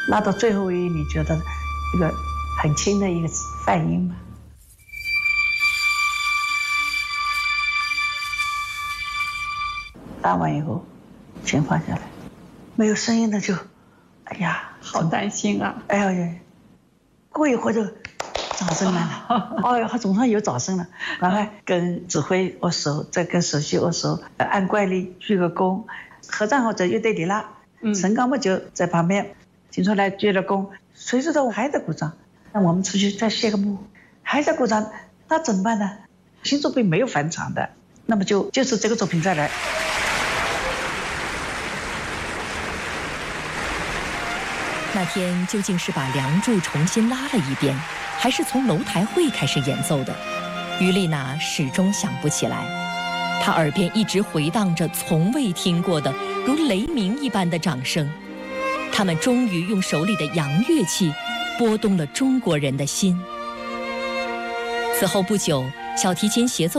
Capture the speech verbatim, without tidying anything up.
拉到最后一，你觉得一个很轻的一个泛音嘛。拉完以后，琴放下来，没有声音的就，哎呀， 好担心啊！ 哎呀呀，过一会儿就掌声来了，哦哟，他总算有掌声了，赶快跟指挥握手，再跟首席握手，按惯例鞠个躬，合唱好在乐队里拉，陈刚木就在旁边，听出来鞠了躬，谁知道我还在鼓掌，那我们出去再谢个幕，还在鼓掌，那怎么办呢？新作品没有返场的，那么就就是这个作品再来。 那天究竟是把《梁祝》重新拉了一遍，还是从楼台会开始演奏的？于丽娜始终想不起来。她耳边一直回荡着从未听过的如雷鸣一般的掌声。他们终于用手里的洋乐器拨动了中国人的心。此后不久，小提琴协奏